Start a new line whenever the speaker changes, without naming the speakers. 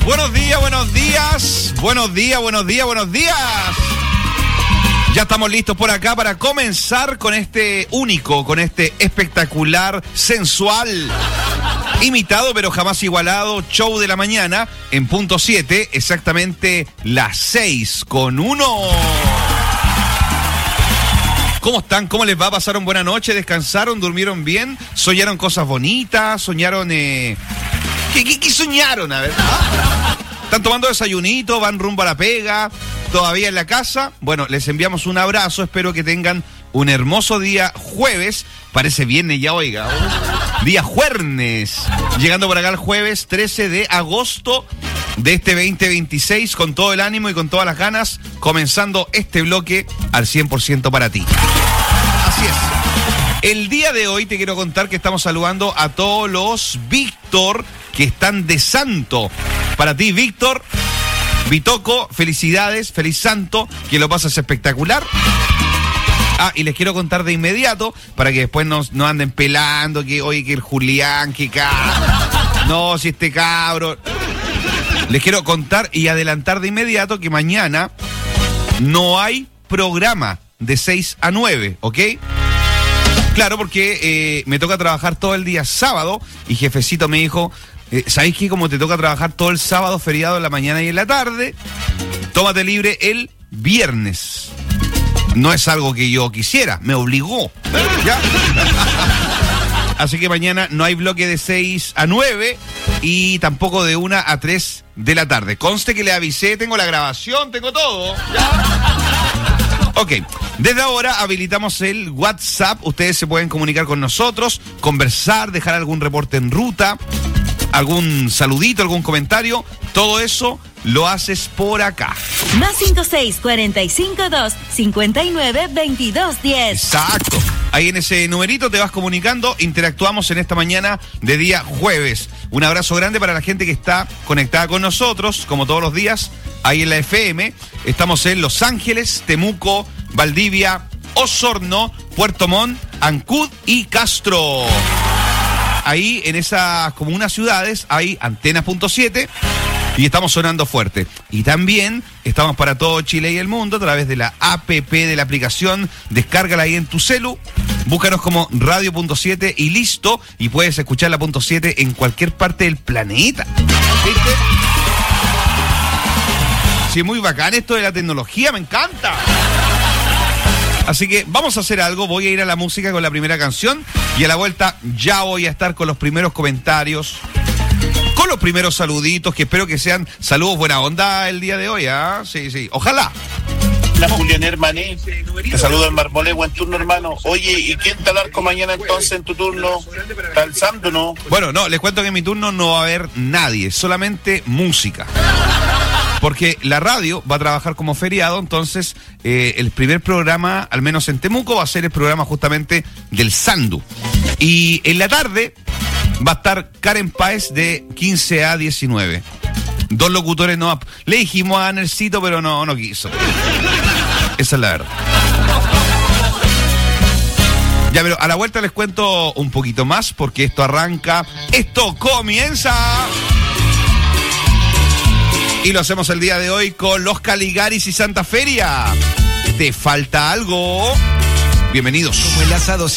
Buenos días, buenos días. Buenos días, buenos días, buenos días. Ya estamos listos por acá para comenzar con este único, con este espectacular, sensual, imitado pero jamás igualado show de la mañana en punto 7, exactamente las 6:01. ¿Cómo están? ¿Cómo les va? ¿Pasaron buena noche? ¿Descansaron? ¿Durmieron bien? ¿Soñaron cosas bonitas? ¿Soñaron? ¿Qué soñaron? A ver. ¿Están tomando desayunito? ¿Van rumbo a la pega? ¿Todavía en la casa? Bueno, les enviamos un abrazo. Espero que tengan un hermoso día jueves. Parece viernes ya, oiga. Día jueves. Llegando por acá el jueves 13 de agosto de este 2026 con todo el ánimo y con todas las ganas, comenzando este bloque al 100% para ti. Así es. El día de hoy te quiero contar que estamos saludando a todos los Víctor que están de santo. Para ti, Víctor, Vitoco, felicidades, feliz santo, que lo pasas espectacular. Ah, y les quiero contar de inmediato, para que después no anden pelando, que oye, que el Julián, que no, si este cabro. Les quiero contar y adelantar de inmediato que mañana no hay programa de 6 a 9, ¿ok? Claro, porque me toca trabajar todo el día sábado y jefecito me dijo, ¿sabéis qué? Como te toca trabajar todo el sábado, feriado en la mañana y en la tarde, tómate libre el viernes. No es algo que yo quisiera, me obligó. ¿Ya? Así que mañana no hay bloque de 6 a 9 y tampoco de 1 a 3 de la tarde. Conste que le avisé, tengo la grabación, tengo todo. ¿Ya? Ok, desde ahora habilitamos el WhatsApp. Ustedes se pueden comunicar con nosotros, conversar, dejar algún reporte en ruta, algún saludito, algún comentario. Todo eso lo haces por acá.
Más 56452592210.
Exacto. Ahí en ese numerito te vas comunicando, interactuamos en esta mañana de día jueves. Un abrazo grande para la gente que está conectada con nosotros, como todos los días, ahí en la FM. Estamos en Los Ángeles, Temuco, Valdivia, Osorno, Puerto Montt, Ancud y Castro. Ahí en esas comunas ciudades hay Antenas.7 y estamos sonando fuerte. Y también estamos para todo Chile y el mundo a través de la APP de la aplicación. Descárgala ahí en tu celu, búscanos como Radio.7 y listo. Y puedes escuchar la .7 en cualquier parte del planeta. ¿Viste? Sí, es muy bacán esto de la tecnología, me encanta. Así que vamos a hacer algo, voy a ir a la música con la primera canción y a la vuelta ya voy a estar con los primeros comentarios, con los primeros saluditos, que espero que sean saludos buena onda el día de hoy, ¿ah? Sí, sí, ojalá.
La Julián Hermané, te saludo el Marmolé, buen turno, hermano. Oye, ¿y quién está al arco mañana entonces en tu turno? ¿Está alzando o no?
Bueno, no, les cuento que en mi turno no va a haber nadie, solamente música. Porque la radio va a trabajar como feriado, entonces el primer programa, al menos en Temuco, va a ser el programa justamente del Sandu. Y en la tarde va a estar Karen Páez de 15 a 19. Dos locutores no. Le dijimos a Nercito, pero no quiso. Esa es la verdad. Ya, pero a la vuelta les cuento un poquito más, porque esto arranca. Esto comienza. Y lo hacemos el día de hoy con los Caligaris y Santa Feria. ¿Te falta algo? Bienvenidos.
Como el asado